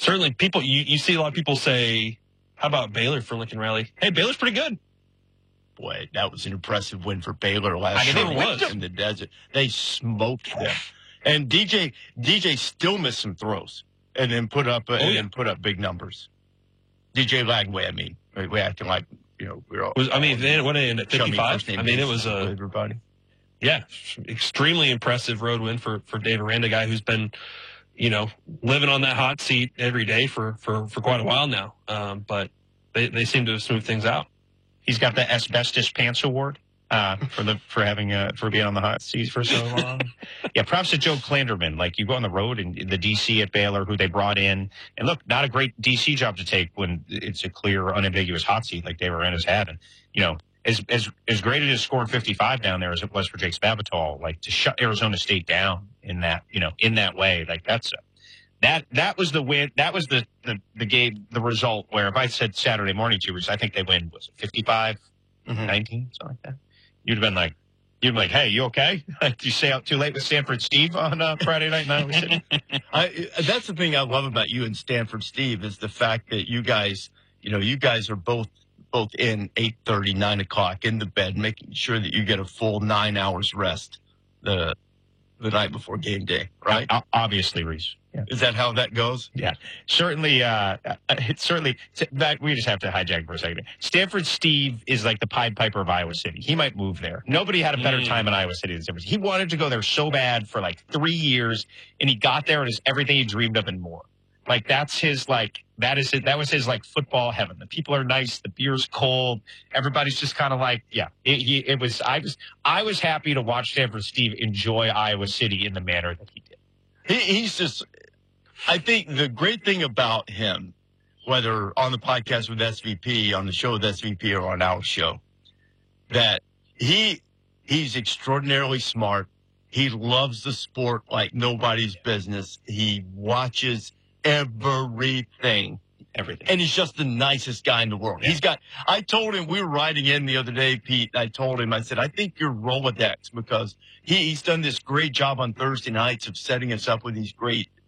certainly people, you see a lot of people say, how about Baylor for Lincoln Riley? Hey, Baylor's pretty good. Boy, that was an impressive win for Baylor last year in the desert. They smoked them. And DJ still missed some throws and then put up big numbers. DJ Lagway, I mean, we acting like, we're all. What they ended at 55? I mean, it was everybody. Yeah, extremely impressive road win for Dave Aranda, guy who's been, living on that hot seat every day for quite a while now. But they seem to have smoothed things out. He's got the Asbestos Pants Award for being on the hot seat for so long. Yeah, props to Joe Klanderman. Like, you go on the road and the DC at Baylor, who they brought in, and look, not a great DC job to take when it's a clear, unambiguous hot seat like Dave Aranda's had. And as great as scoring 55 down there as it was for Jake Spavital, like, to shut Arizona State down in that way, like, that was the win. That was the game, the result where if I said Saturday morning to you, I think they win, was it 55, 19, something like that. You'd have been like, hey, you okay? Like, did you stay out too late with Stanford Steve on Friday night? That's the thing I love about you and Stanford Steve is the fact that you guys are both in 8:30, 9 o'clock in the bed, making sure that you get a full 9 hours rest the night before game day, right? Obviously, Reese. Yeah. Is that how that goes? Yeah, certainly. We just have to hijack for a second. Stanford Steve is like the Pied Piper of Iowa City. He might move there. Nobody had a better time in Iowa City than Stanford. He wanted to go there so bad for like 3 years, and he got there and it's everything he dreamed of and more. Like, that was his like football heaven. The people are nice. The beer's cold. Everybody's just kind of like, yeah. I was happy to watch Stanford Steve enjoy Iowa City in the manner that he did. He's just, I think the great thing about him, whether on the podcast with SVP, on the show with SVP, or on our show, that he's extraordinarily smart. He loves the sport like nobody's business. He watches everything. And he's just the nicest guy in the world. Yeah. I told him, we were riding in the other day, Pete, I told him, I said, I think you're Rolodex, because he's done this great job on Thursday nights of setting us up with these great